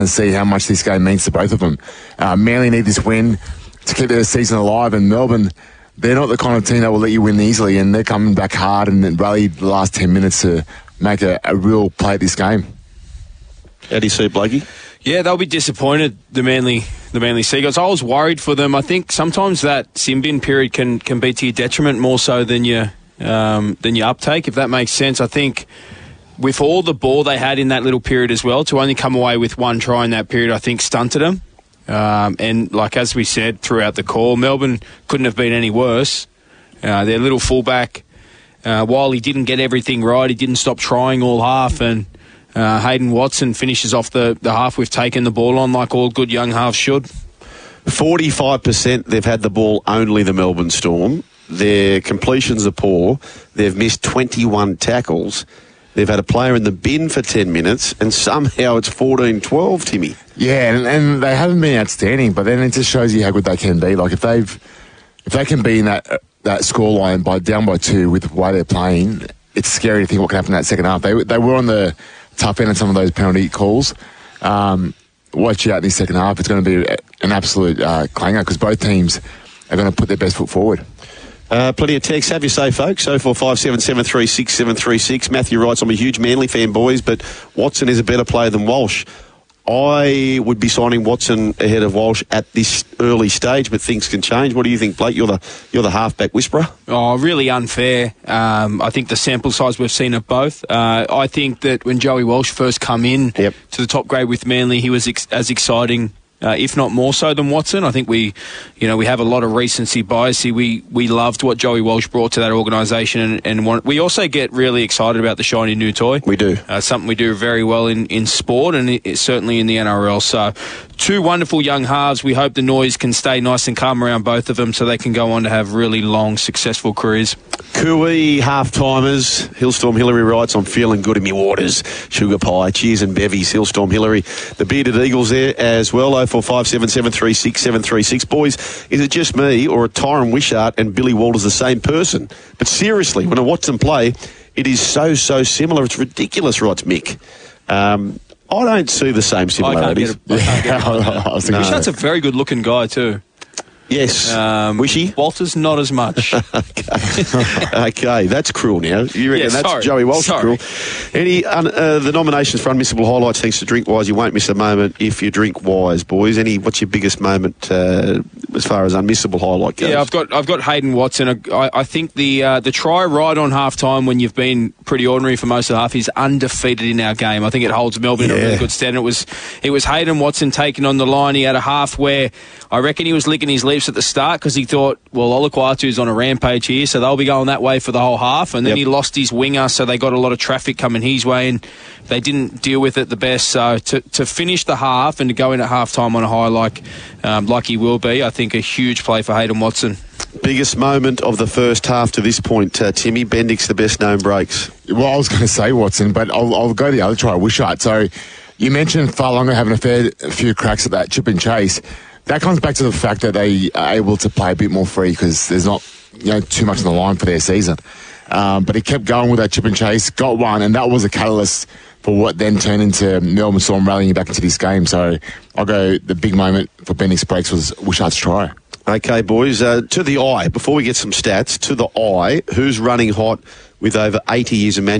and see how much this game means to both of them. Manly need this win to keep their season alive, and Melbourne, they're not the kind of team that will let you win easily, and they're coming back hard and then rallied the last 10 minutes to make a real play at this game. How do you see it, Blakey? Yeah, they'll be disappointed, the Manly Seagulls. I was worried for them. I think sometimes that sin bin period can be to your detriment more so than your uptake, if that makes sense. I think with all the ball they had in that little period as well, to only come away with one try in that period, I think stunted them. And like as we said throughout the call, Melbourne couldn't have been any worse. Their little fullback, while he didn't get everything right, he didn't stop trying all half, and Hayden Watson finishes off the half we've taken the ball on like all good young halves should. 45% they've had the ball, only the Melbourne Storm. Their completions are poor. They've missed 21 tackles. They've had a player in the bin for 10 minutes, and somehow it's 14-12, Timmy. Yeah, and they haven't been outstanding, but then it just shows you how good they can be. Like, if they can be in that scoreline down by 2 with the way they're playing, it's scary to think what can happen in that second half. They were on the tough end of some of those penalty calls. Watch out in this second half. It's going to be an absolute clanger because both teams are going to put their best foot forward. Plenty of texts. Have your say, folks. 0457 736 736. Matthew writes, I'm a huge Manly fan, boys, but Watson is a better player than Walsh. I would be signing Watson ahead of Walsh at this early stage, but things can change. What do you think, Blake? You're the halfback whisperer. Oh, really unfair. I think the sample size we've seen of both. I think that when Joey Walsh first come in to the top grade with Manly, he was as exciting, if not more so, than Watson. I think we have a lot of recency bias. We loved what Joey Walsh brought to that organisation, and we also get really excited about the shiny new toy. We do. Something we do very well in sport, and it's certainly in the NRL. So, two wonderful young halves. We hope the noise can stay nice and calm around both of them so they can go on to have really long, successful careers. Cooey, half-timers. Hillstorm Hillary writes, I'm feeling good in me waters. Sugar pie. Cheers and bevies. Hillstorm Hillary. The Bearded Eagles there as well. 0457 736 736. Boys, is it just me or are Tyron Wishart and Billy Walters the same person? But seriously, when I watch them play, it is so similar. It's ridiculous, writes Mick. I don't see the same similarities. Wishart's a very good-looking guy too. Yes. Wishy? Walters, not as much. Okay, that's cruel now. You reckon that's Joey Walsh cruel? The nominations for unmissable highlights thanks to Drinkwise. You won't miss a moment if you drink wise, boys. What's your biggest moment as far as unmissable highlight goes? Yeah, I've got Hayden Watson. I think the try right on half-time when you've been pretty ordinary for most of the half is undefeated in our game. I think it holds Melbourne in a really good stand. It was Hayden Watson taking on the line. He had a half where I reckon he was licking his lips at the start because he thought, well, Olaquatu's on a rampage here, so they'll be going that way for the whole half. And then he lost his winger, so they got a lot of traffic coming his way, and they didn't deal with it the best. So to finish the half and to go in at half-time on a high like he will be, I think a huge play for Hayden Watson. Biggest moment of the first half to this point, Timmy. Bendix, the best-known breaks. Well, I was going to say Watson, but I'll go the other try, Wishart. So you mentioned Farlonga having a few cracks at that chip and chase. That comes back to the fact that they are able to play a bit more free because there's not too much on the line for their season. But he kept going with that chip and chase, got one, and that was a catalyst for what then turned into Melbourne Storm rallying back into this game. So I'll go the big moment for Bendix breaks was Wishart's try. Okay, boys, to the eye, before we get some stats, to the eye, who's running hot with over 80 years of manual